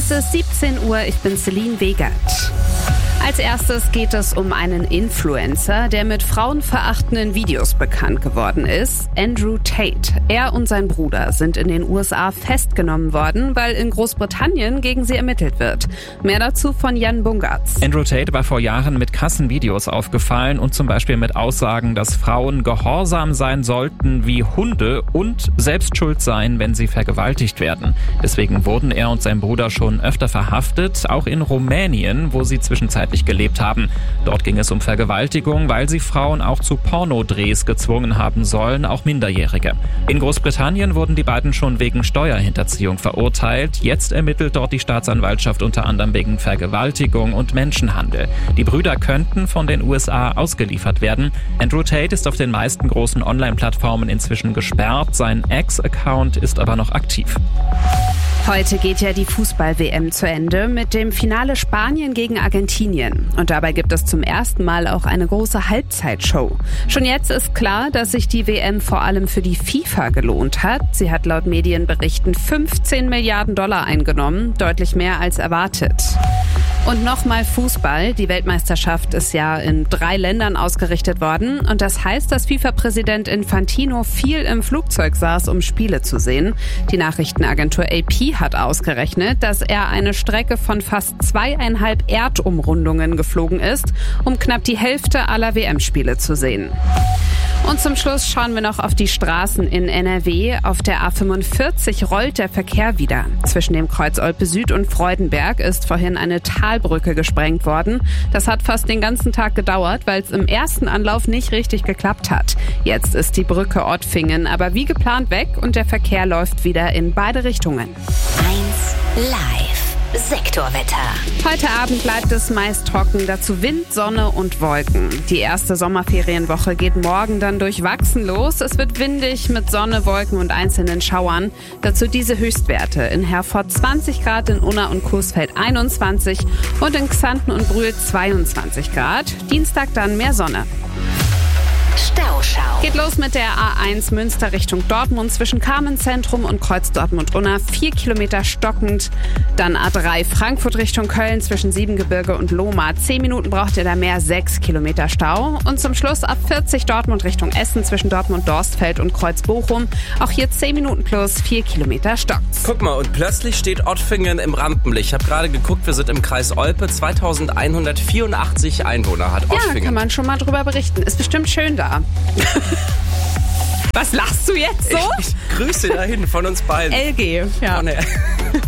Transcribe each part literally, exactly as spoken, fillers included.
Es ist siebzehn Uhr, ich bin Celine Wegert. Als erstes geht es um einen Influencer, der mit frauenverachtenden Videos bekannt geworden ist, Andrew Tate. Er und sein Bruder sind in den U S A festgenommen worden, weil in Großbritannien gegen sie ermittelt wird. Mehr dazu von Jan Bungartz. Andrew Tate war vor Jahren mit krassen Videos aufgefallen und zum Beispiel mit Aussagen, dass Frauen gehorsam sein sollten wie Hunde und selbst schuld sein, wenn sie vergewaltigt werden. Deswegen wurden er und sein Bruder schon öfter verhaftet, auch in Rumänien, wo sie zwischenzeitlich gelebt haben. Dort ging es um Vergewaltigung, weil sie Frauen auch zu Pornodrehs gezwungen haben sollen, auch Minderjährige. In Großbritannien wurden die beiden schon wegen Steuerhinterziehung verurteilt. Jetzt ermittelt dort die Staatsanwaltschaft unter anderem wegen Vergewaltigung und Menschenhandel. Die Brüder könnten von den U S A ausgeliefert werden. Andrew Tate ist auf den meisten großen Online-Plattformen inzwischen gesperrt. Sein Ex-Account ist aber noch aktiv. Heute geht ja die Fußball-W M zu Ende mit dem Finale Spanien gegen Argentinien. Und dabei gibt es zum ersten Mal auch eine große Halbzeitshow. Schon jetzt ist klar, dass sich die W M vor allem für die FIFA gelohnt hat. Sie hat laut Medienberichten fünfzehn Milliarden Dollar eingenommen, deutlich mehr als erwartet. Und nochmal Fußball. Die Weltmeisterschaft ist ja in drei Ländern ausgerichtet worden. Und das heißt, dass FIFA-Präsident Infantino viel im Flugzeug saß, um Spiele zu sehen. Die Nachrichtenagentur A P hat ausgerechnet, dass er eine Strecke von fast zweieinhalb Erdumrundungen geflogen ist, um knapp die Hälfte aller W M-Spiele zu sehen. Und zum Schluss schauen wir noch auf die Straßen in N R W. Auf der A fünfundvierzig rollt der Verkehr wieder. Zwischen dem Kreuz Olpe Süd und Freudenberg ist vorhin eine Talbrücke gesprengt worden. Das hat fast den ganzen Tag gedauert, weil es im ersten Anlauf nicht richtig geklappt hat. Jetzt ist die Brücke Ottfingen aber wie geplant weg und der Verkehr läuft wieder in beide Richtungen. eins live. Sektorwetter. Heute Abend bleibt es meist trocken, dazu Wind, Sonne und Wolken. Die erste Sommerferienwoche geht morgen dann durchwachsen los. Es wird windig mit Sonne, Wolken und einzelnen Schauern. Dazu diese Höchstwerte. In Herford zwanzig Grad, in Unna und Coesfeld einundzwanzig und in Xanten und Brühl zweiundzwanzig Grad. Dienstag dann mehr Sonne. Stauschau. Geht los mit der A eins Münster Richtung Dortmund zwischen Carmenzentrum und Kreuz Dortmund-Unna, vier Kilometer stockend. Dann A drei Frankfurt Richtung Köln zwischen Siebengebirge und Lohmar, zehn Minuten braucht ihr da mehr, sechs Kilometer Stau. Und zum Schluss A vierzig Dortmund Richtung Essen zwischen Dortmund-Dorstfeld und Kreuz Bochum, auch hier zehn Minuten plus, vier Kilometer stockt's. Guck mal, und plötzlich steht Ottfingen im Rampenlicht. Ich habe gerade geguckt, wir sind im Kreis Olpe, zweitausendeinhundertvierundachtzig Einwohner hat Ottfingen. Ja, kann man schon mal drüber berichten. Ist bestimmt schön da. Was lachst du jetzt so? Ich, ich grüße dahin von uns beiden. L G, ja. Von der eins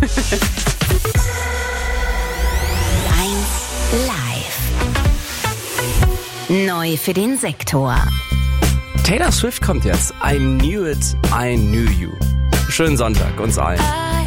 live. Neu für den Sektor. Taylor Swift kommt jetzt. I knew it, I knew you. Schönen Sonntag uns allen. I